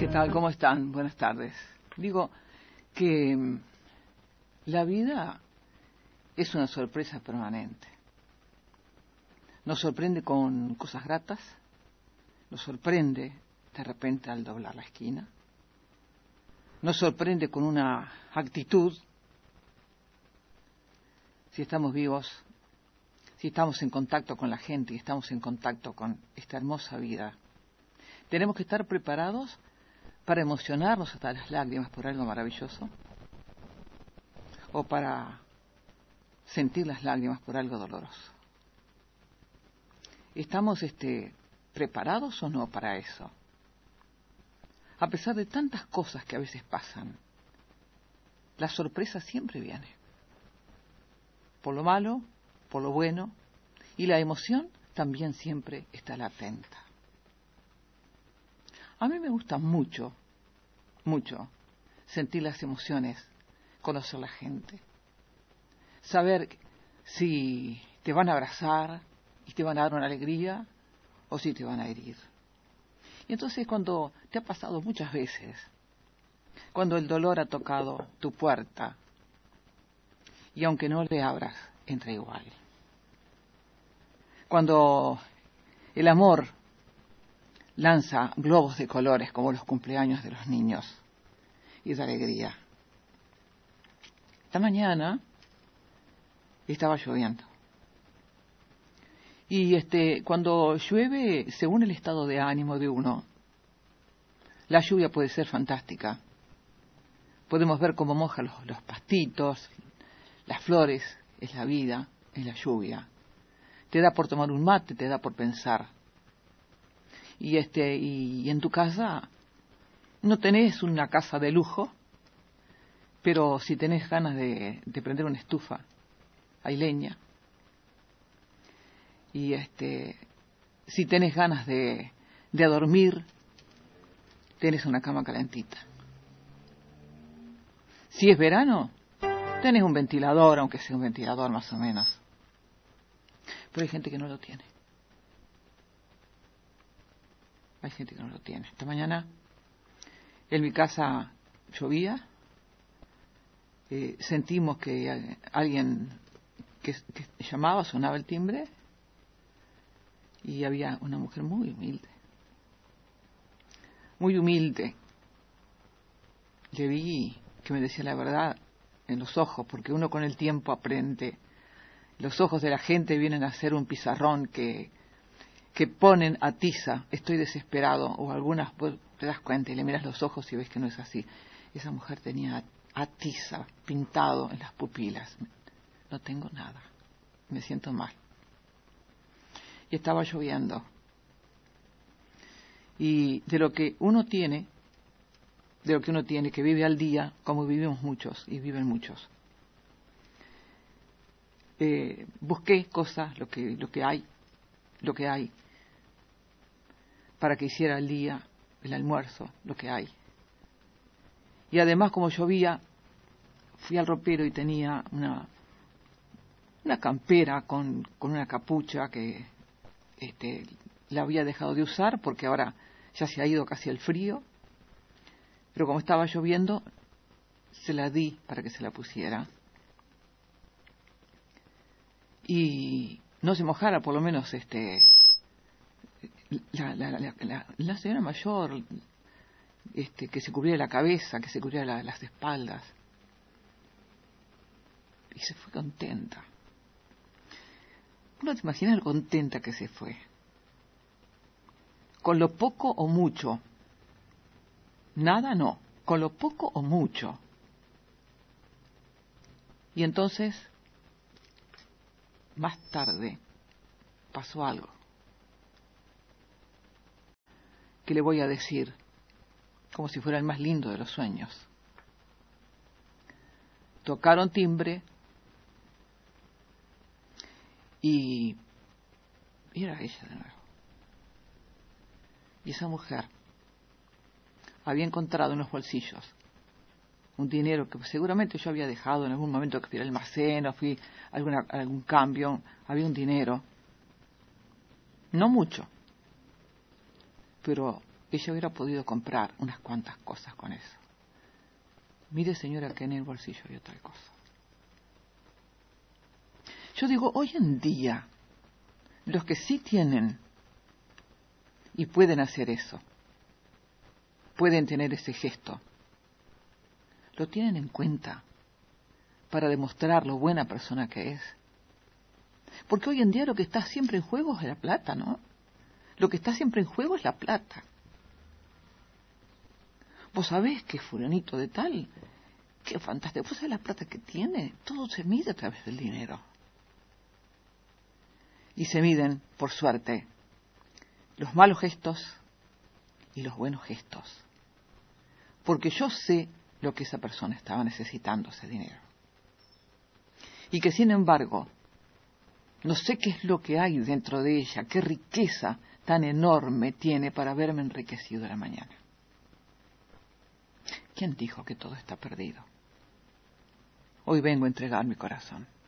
tal? ¿Cómo están? Buenas tardes. Digo que la vida es una sorpresa permanente. Nos sorprende con cosas gratas, nos sorprende de repente al doblar la esquina, nos sorprende con una actitud, si estamos vivos, si estamos en contacto con la gente y estamos en contacto con esta hermosa vida. Tenemos que estar preparados para emocionarnos hasta las lágrimas por algo maravilloso o para sentir las lágrimas por algo doloroso. ¿Estamos preparados o no para eso? A pesar de tantas cosas que a veces pasan, la sorpresa siempre viene. Por lo malo, por lo bueno, y la emoción también siempre está latente. A mí me gusta mucho sentir las emociones, conocer la gente, saber si te van a abrazar y te van a dar una alegría o si te van a herir. Y entonces cuando te ha pasado muchas veces, cuando el dolor ha tocado tu puerta y aunque no le abras, entra igual. Cuando el amor lanza globos de colores como los cumpleaños de los niños y de alegría. Esta mañana estaba lloviendo. Y cuando llueve, según el estado de ánimo de uno, la lluvia puede ser fantástica. Podemos ver cómo moja los pastitos, las flores, es la vida, es la lluvia. Te da por tomar un mate, te da por pensar. Y en tu casa no tenés una casa de lujo, pero si tenés ganas de prender una estufa, hay leña. Y si tenés ganas de dormir, tenés una cama calentita. Si es verano, tenés un ventilador, aunque sea un ventilador más o menos. Pero hay gente que no lo tiene. Hay gente que no lo tiene. Esta mañana en mi casa llovía. Sentimos que alguien que llamaba, sonaba el timbre. Y había una mujer muy humilde. Muy humilde. Le vi que me decía la verdad en los ojos, porque uno con el tiempo aprende. Los ojos de la gente vienen a ser un pizarrón que ponen a tiza, estoy desesperado, o algunas vos te das cuenta y le miras los ojos y ves que no es así. Esa mujer tenía a tiza pintado en las pupilas. No tengo nada, me siento mal. Y estaba lloviendo. Y de lo que uno tiene, que vive al día, como vivimos muchos, y viven muchos. Busqué cosas, lo que hay, para que hiciera el día, el almuerzo, lo que hay. Y además, como llovía, fui al ropero y tenía una campera con una capucha que la había dejado de usar porque ahora ya se ha ido casi el frío. Pero como estaba lloviendo, se la di para que se la pusiera. Y no se mojara, por lo menos, la señora mayor, que se cubriera la cabeza, que se cubriera las espaldas. Y se fue contenta. ¿No te imaginas lo contenta que se fue? Con lo poco o mucho. Nada no, con lo poco o mucho. Y entonces, más tarde, pasó algo. Que le voy a decir, como si fuera el más lindo de los sueños. Tocaron timbre y era ella de nuevo. Y esa mujer había encontrado en los bolsillos un dinero que seguramente yo había dejado en algún momento que fui al almacén o fui a algún cambio. Había un dinero, no mucho, pero ella hubiera podido comprar unas cuantas cosas con eso. Mire, señora, que en el bolsillo había tal cosa. Yo digo, hoy en día, los que sí tienen y pueden hacer eso, pueden tener ese gesto, lo tienen en cuenta para demostrar lo buena persona que es. Porque hoy en día lo que está siempre en juego es la plata, ¿no? Lo que está siempre en juego es la plata. Vos sabés que fulanito de tal, qué fantástico, vos sabés la plata que tiene, todo se mide a través del dinero. Y se miden, por suerte, los malos gestos y los buenos gestos. Porque yo sé lo que esa persona estaba necesitando, ese dinero. Y que sin embargo, no sé qué es lo que hay dentro de ella, qué riqueza tan enorme tiene para haberme enriquecido la mañana. ¿Quién dijo que todo está perdido? Hoy vengo a entregar mi corazón.